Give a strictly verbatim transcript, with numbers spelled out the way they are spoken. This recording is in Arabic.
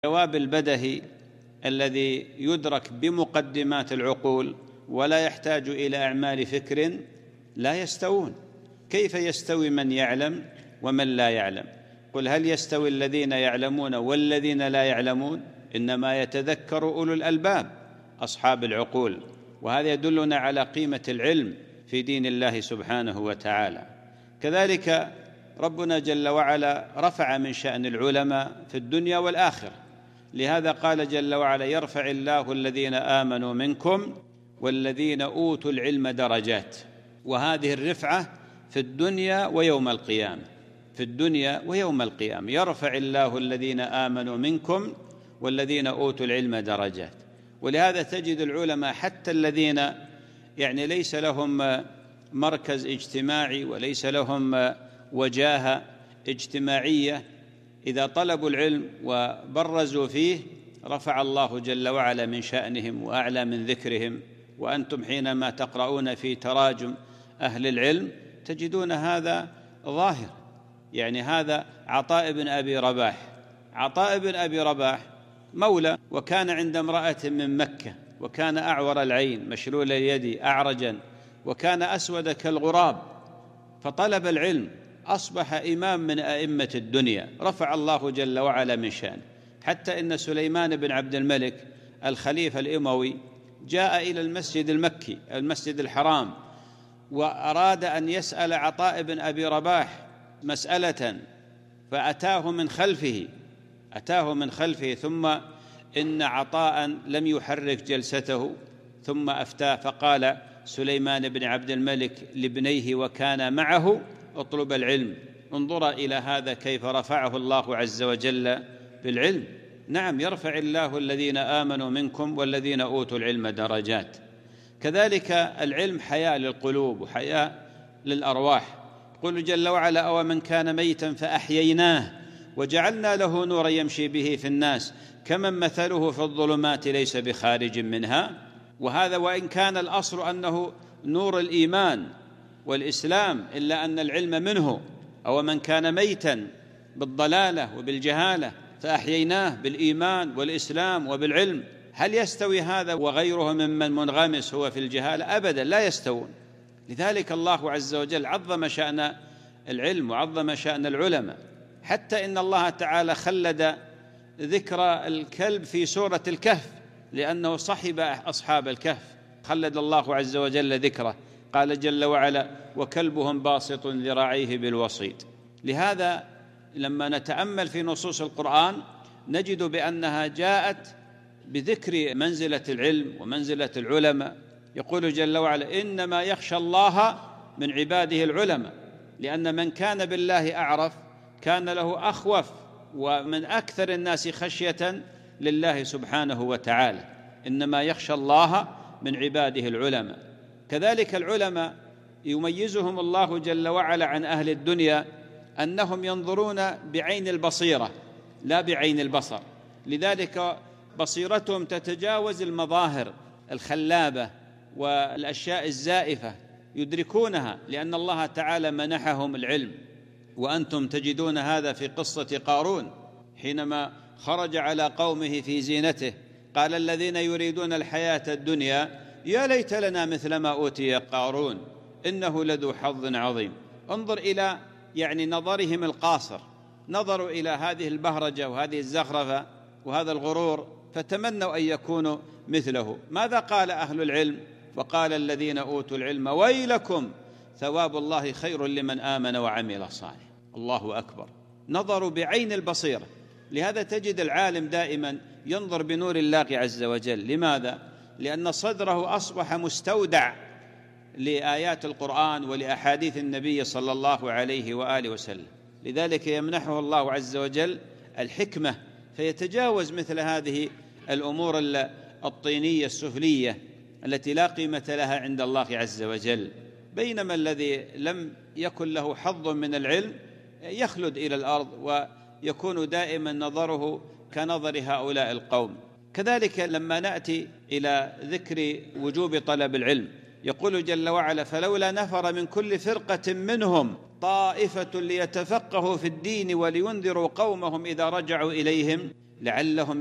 الجواب البدهي الذي يدرك بمقدمات العقول ولا يحتاج إلى أعمال فكر لا يستوون. كيف يستوي من يعلم ومن لا يعلم؟ قل هل يستوي الذين يعلمون والذين لا يعلمون؟ إنما يتذكر أولو الألباب أصحاب العقول. وهذا يدلنا على قيمة العلم في دين الله سبحانه وتعالى. كذلك ربنا جل وعلا رفع من شأن العلماء في الدنيا والآخرة، لهذا قال جل وعلا: يرفع الله الذين آمنوا منكم والذين أوتوا العلم درجات. وهذه الرفعة في الدنيا ويوم القيامة، في الدنيا ويوم القيامة يرفع الله الذين آمنوا منكم والذين أوتوا العلم درجات. ولهذا تجد العلماء حتى الذين يعني ليس لهم مركز اجتماعي وليس لهم وجاهة اجتماعية، إذا طلبوا العلم وبرزوا فيه رفع الله جل وعلا من شأنهم وأعلى من ذكرهم. وأنتم حينما تقرؤون في تراجم أهل العلم تجدون هذا ظاهر. يعني هذا عطاء بن أبي رباح، عطاء بن أبي رباح مولى، وكان عند امرأة من مكة، وكان أعور العين مشلول اليد أعرجا، وكان أسود كالغراب، فطلب العلم أصبح إمام من أئمة الدنيا، رفع الله جل وعلا من شأنه. حتى إن سليمان بن عبد الملك الخليفة الأموي جاء إلى المسجد المكي المسجد الحرام وأراد أن يسأل عطاء بن أبي رباح مسألة، فأتاه من خلفه أتاه من خلفه ثم إن عطاء لم يحرك جلسته، ثم أفتاه فقال سليمان بن عبد الملك لابنيه وكان معه: اطلب العلم. انظر إلى هذا كيف رفعه الله عز وجل بالعلم. نعم، يرفع الله الذين آمنوا منكم والذين أوتوا العلم درجات. كذلك العلم حياة للقلوب وحياة للأرواح. يقول جل وعلا: أو من كان ميتا فأحييناه وجعلنا له نورا يمشي به في الناس كمن مثله في الظلمات ليس بخارج منها. وهذا وإن كان الأصل أنه نور الإيمان والإسلام، إلا أن العلم منه. أو من كان ميتا بالضلالة وبالجهالة فأحييناه بالإيمان والإسلام وبالعلم. هل يستوي هذا وغيره ممن منغمس هو في الجهالة؟ أبدا، لا يستوون. لذلك الله عز وجل عظم شأن العلم وعظم شأن العلماء، حتى إن الله تعالى خلد ذكر الكلب في سورة الكهف لأنه صحب أصحاب الكهف، خلد الله عز وجل ذكره. قال جل وعلا: وكلبهم باسط ذراعيه بالوصيد. لهذا لما نتأمل في نصوص القرآن نجد بأنها جاءت بذكر منزلة العلم ومنزلة العلماء. يقول جل وعلا: إنما يخشى الله من عباده العلماء، لأن من كان بالله أعرف كان له أخوف، ومن أكثر الناس خشية لله سبحانه وتعالى. إنما يخشى الله من عباده العلماء. كذلك العلماء يميزهم الله جل وعلا عن أهل الدنيا أنهم ينظرون بعين البصيرة لا بعين البصر، لذلك بصيرتهم تتجاوز المظاهر الخلابة والأشياء الزائفة، يدركونها لأن الله تعالى منحهم العلم. وأنتم تجدون هذا في قصة قارون حينما خرج على قومه في زينته، قال الذين يريدون الحياة الدنيا يا ليت لنا مثل ما أوتي قارون إنه لذو حظ عظيم. انظر إلى يعني نظرهم القاصر، نظروا إلى هذه البهرجة وهذه الزخرفة وهذا الغرور فتمنوا أن يكونوا مثله. ماذا قال أهل العلم؟ وقال الذين أوتوا العلم ويلكم ثواب الله خير لمن آمن وعمل صالح. الله أكبر، نظروا بعين البصيرة. لهذا تجد العالم دائما ينظر بنور الله عز وجل. لماذا؟ لأن صدره أصبح مستودع لآيات القرآن ولأحاديث النبي صلى الله عليه وآله وسلم، لذلك يمنحه الله عز وجل الحكمة فيتجاوز مثل هذه الأمور الطينية السفلية التي لا قيمة لها عند الله عز وجل. بينما الذي لم يكن له حظ من العلم يخلد إلى الأرض ويكون دائما نظره كنظر هؤلاء القوم. كذلك لما نأتي إلى ذكر وجوب طلب العلم يقول جل وعلا: فلولا نفر من كل فرقة منهم طائفة ليتفقهوا في الدين ولينذروا قومهم إذا رجعوا إليهم لعلهم